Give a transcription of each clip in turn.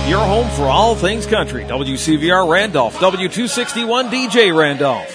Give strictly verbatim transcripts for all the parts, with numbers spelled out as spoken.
your home for all things country. W C V R Randolph, W two sixty-one D J Randolph.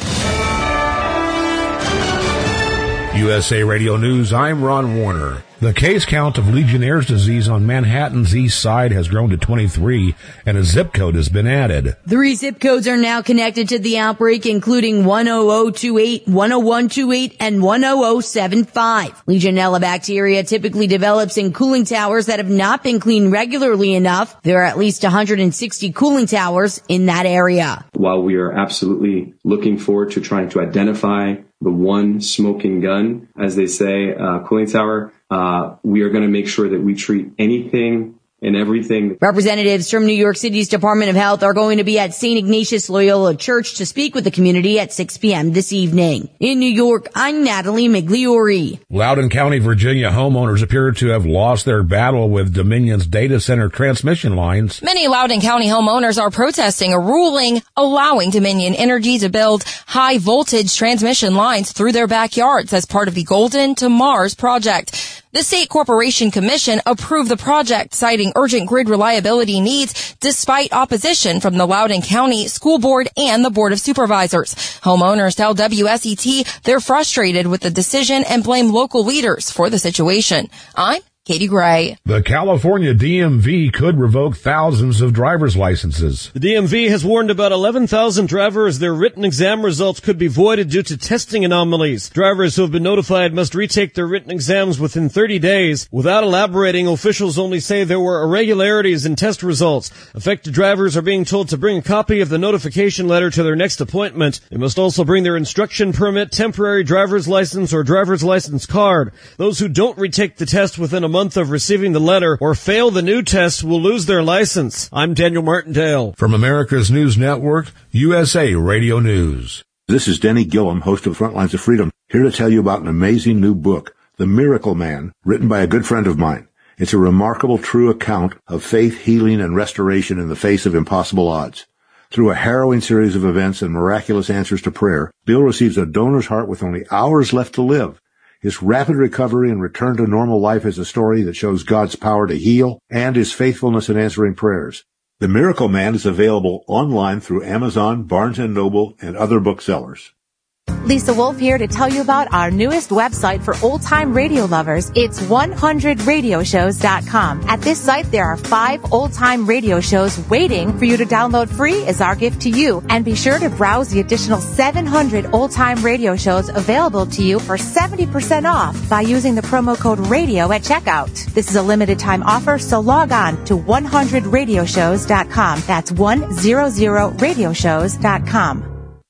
U S A Radio News, I'm Ron Warner. The case count of Legionnaire's disease on Manhattan's east side has grown to twenty-three, and a zip code has been added. Three zip codes are now connected to the outbreak, including one oh oh two eight, one oh one two eight, and one oh oh seven five. Legionella bacteria typically develops in cooling towers that have not been cleaned regularly enough. There are at least one hundred sixty cooling towers in that area. While we are absolutely looking forward to trying to identify the one smoking gun, as they say, uh, cooling tower, uh, we are going to make sure that we treat anything and everything. Representatives from New York City's Department of Health are going to be at Saint Ignatius Loyola Church to speak with the community at six p.m. this evening. In New York, I'm Natalie Migliori. Loudoun County, Virginia homeowners appear to have lost their battle with Dominion's data center transmission lines. Many Loudoun County homeowners are protesting a ruling allowing Dominion Energy to build high voltage transmission lines through their backyards as part of the Golden to Mars project. The State Corporation Commission approved the project, citing urgent grid reliability needs despite opposition from the Loudoun County School Board and the Board of Supervisors. Homeowners tell W S E T they're frustrated with the decision and blame local leaders for the situation. I'm Katie Gray. The California D M V could revoke thousands of driver's licenses. The D M V has warned about eleven thousand drivers their written exam results could be voided due to testing anomalies. Drivers who have been notified must retake their written exams within thirty days. Without elaborating, officials only say there were irregularities in test results. Affected drivers are being told to bring a copy of the notification letter to their next appointment. They must also bring their instruction permit, temporary driver's license, or driver's license card. Those who don't retake the test within a month of receiving the letter or fail the new test will lose their license. I'm Daniel Martindale. From America's News Network, U S A Radio News. This is Denny Gillum, host of Frontlines of Freedom, here to tell you about an amazing new book, The Miracle Man, written by a good friend of mine. It's a remarkable, true account of faith, healing, and restoration in the face of impossible odds. Through a harrowing series of events and miraculous answers to prayer, Bill receives a donor's heart with only hours left to live. His rapid recovery and return to normal life is a story that shows God's power to heal and his faithfulness in answering prayers. The Miracle Man is available online through Amazon, Barnes and Noble, and other booksellers. Lisa Wolf here to tell you about our newest website for old-time radio lovers. It's one hundred radio shows dot com. At this site, there are five old-time radio shows waiting for you to download free as our gift to you. And be sure to browse the additional seven hundred old-time radio shows available to you for seventy percent off by using the promo code RADIO at checkout. This is a limited-time offer, so log on to one hundred radio shows dot com. That's one hundred radio shows dot com.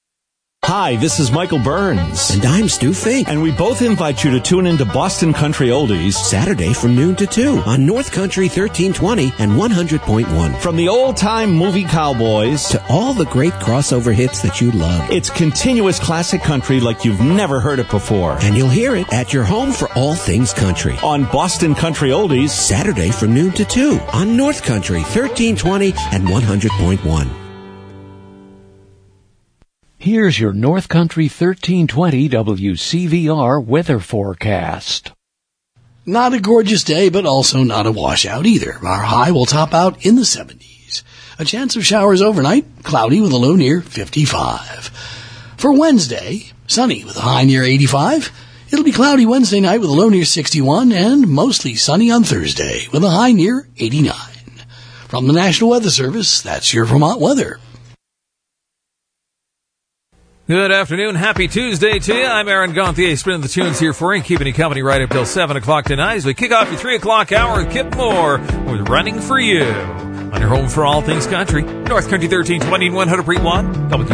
Hi, this is Michael Burns. And I'm Stu Fink. And we both invite you to tune into Boston Country Oldies Saturday from noon to two on North Country thirteen twenty and one hundred point one. From the old-time movie cowboys to all the great crossover hits that you love. It's continuous classic country like you've never heard it before. And you'll hear it at your home for all things country. On Boston Country Oldies Saturday from noon to two on North Country thirteen twenty and one hundred point one. Here's your North Country thirteen twenty W C V R weather forecast. Not a gorgeous day, but also not a washout either. Our high will top out in the seventies. A chance of showers overnight, cloudy with a low near fifty-five. For Wednesday, sunny with a high near eighty-five. It'll be cloudy Wednesday night with a low near sixty-one, and mostly sunny on Thursday with a high near eighty-nine. From the National Weather Service, that's your Vermont weather. Good afternoon. Happy Tuesday to you. I'm Aaron Gonthier, spinning the tunes here for you, keeping you company right up till seven o'clock tonight as we kick off your three o'clock hour with Kip Moore with Running for You on your home for all things country. North Country thirteen twenty and one hundred point one.